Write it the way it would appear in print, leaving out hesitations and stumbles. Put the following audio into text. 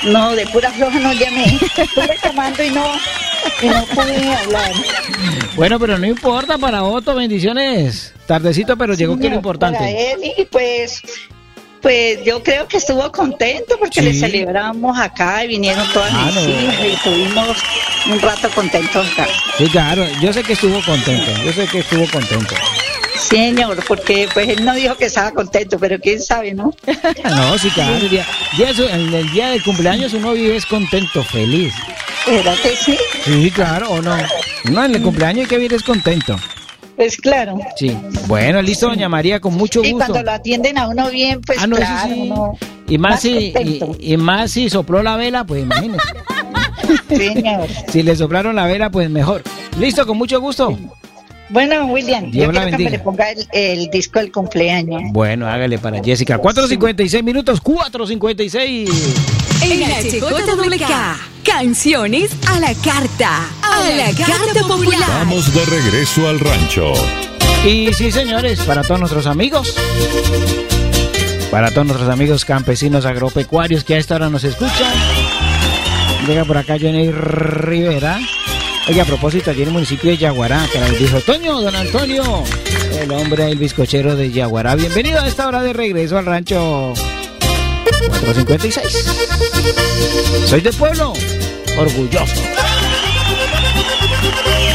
No, de pura floja no llamé. Estuve llamando y no pude hablar. Bueno, pero no importa, para Otto, bendiciones. Tardecito, pero llegó, que es lo importante. Para él, y pues yo creo que estuvo contento porque le celebramos acá y vinieron todas mis hijas y estuvimos un rato contentos acá. Sí, claro, yo sé que estuvo contento. Señor, porque pues él no dijo que estaba contento, pero quién sabe, ¿no? No, sí, claro. El día del cumpleaños uno vive es contento, feliz. ¿Verdad que sí? Sí, claro, ¿o no? No, en el cumpleaños hay que vivir es contento. Pues claro. Sí. Bueno, listo, doña María, con mucho gusto. Y cuando lo atienden a uno bien, pues claro, sí. uno y más si sopló la vela, pues imagínese. Señor. Si le soplaron la vela, pues mejor. Listo, con mucho gusto. Sí. Bueno, William, Dios yo la quiero bendiga. que me le ponga el disco del cumpleaños. Bueno, hágale para Jessica. 4:56 minutos, 4:56. En HJWK, canciones a la carta. A la carta popular. Vamos de regreso al rancho. Y sí, señores, para todos nuestros amigos campesinos agropecuarios que a esta hora nos escuchan. Llega por acá Johnny Rivera. Oye, a propósito, allí en el municipio de Yaguará, que nos dijo don Antonio, el hombre, el bizcochero de Yaguará. Bienvenido a esta hora de regreso al rancho 456. Soy de pueblo, orgulloso.